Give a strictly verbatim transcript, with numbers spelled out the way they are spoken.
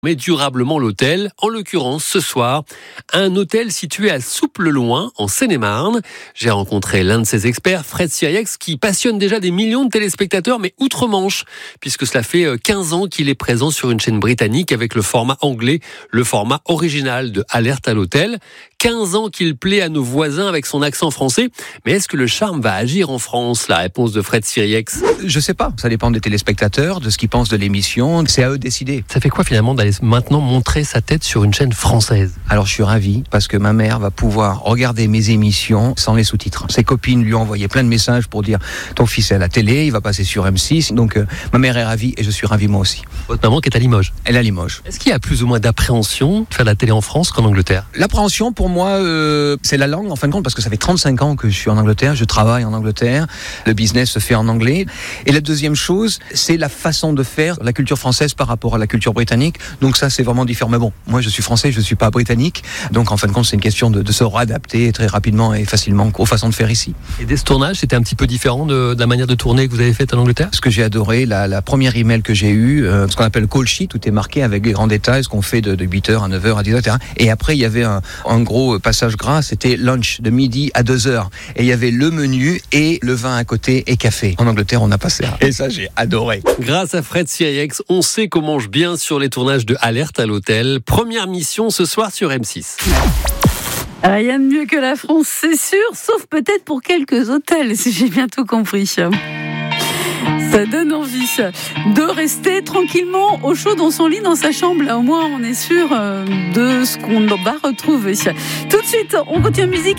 mais durablement l'hôtel, en l'occurrence ce soir, un hôtel situé à Souple-le-Loing, en Seine-et-Marne. J'ai rencontré l'un de ses experts, Fred Siriex, qui passionne déjà des millions de téléspectateurs, mais outre-Manche, puisque cela fait quinze ans qu'il est présent sur une chaîne britannique avec le format anglais, le format original de Alerte à l'hôtel. quinze ans qu'il plaît à nos voisins avec son accent français, mais est-ce que le charme va agir en France? La réponse de Fred Siriex. Je sais pas, ça dépend des téléspectateurs, de ce qu'ils pensent de l'émission, c'est à eux de décider. Ça fait quoi finalement d'aller maintenant montrer sa tête sur une chaîne française? Alors je suis ravi parce que ma mère va pouvoir regarder mes émissions sans les sous-titres. Ses copines lui ont envoyé plein de messages pour dire ton fils est à la télé, il va passer sur M six, donc euh, ma mère est ravie et je suis ravi moi aussi. Votre maman qui est à Limoges? Elle est à Limoges. Est-ce qu'il y a plus ou moins d'appréhension de faire de la télé en France qu'en Angleterre? L'appréhension pour moi, euh, c'est la langue en fin de compte, parce que ça fait trente-cinq ans que je suis en Angleterre, je travaille en Angleterre, le business se fait en anglais. Et la deuxième chose, c'est la façon de faire la culture française par rapport à la culture britannique. Donc ça, c'est vraiment différent. Mais bon, moi je suis français, je ne suis pas britannique. Donc en fin de compte, c'est une question de, de se réadapter très rapidement et facilement aux façons de faire ici. Et dès ce tournage, c'était un petit peu différent de, de la manière de tourner que vous avez faite en Angleterre? Ce que j'ai adoré, la, la première email que j'ai eue, euh, ce qu'on appelle call sheet, tout est marqué avec les grands détails, ce qu'on fait de, de huit heures à neuf heures à dix heures, et cetera. Et après, il y avait un, un gros passage gras, c'était lunch, de midi à deux heures. Et il y avait le menu et le vin à côté et café. En Angleterre, on n'a pas ça. Et ça, j'ai adoré. Grâce à Fred Siriex, on sait qu'on mange bien sur les tournages de Alerte à l'hôtel. Première mission ce soir sur M six. Rien de mieux que la France, c'est sûr, sauf peut-être pour quelques hôtels, si j'ai bien tout compris. Ça donne envie de rester tranquillement au chaud dans son lit, dans sa chambre. Là, au moins, on est sûr de ce qu'on va retrouver. Tout de suite, on continue en musique.